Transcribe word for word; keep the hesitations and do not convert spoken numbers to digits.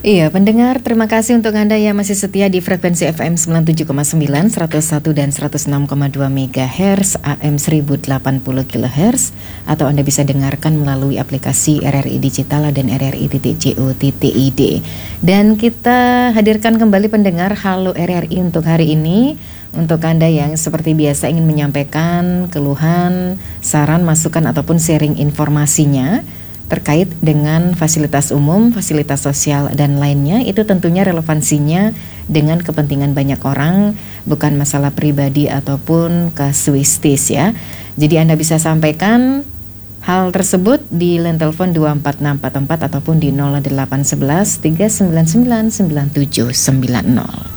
Iya, pendengar, terima kasih untuk Anda yang masih setia di frekuensi F M sembilan puluh tujuh koma sembilan, seratus satu dan seratus enam koma dua megahertz, A M seribu delapan puluh kilohertz, atau Anda bisa dengarkan melalui aplikasi R R I Digital dan R R I titik co titik I D. Dan kita hadirkan kembali pendengar Halo R R I untuk hari ini. Untuk Anda yang seperti biasa ingin menyampaikan keluhan, saran, masukan ataupun sharing informasinya terkait dengan fasilitas umum, fasilitas sosial dan lainnya, itu tentunya relevansinya dengan kepentingan banyak orang, bukan masalah pribadi ataupun kasuistis ya. Jadi Anda bisa sampaikan hal tersebut di line telepon dua empat enam empat empat ataupun di nol delapan satu satu tiga sembilan sembilan sembilan tujuh sembilan nol.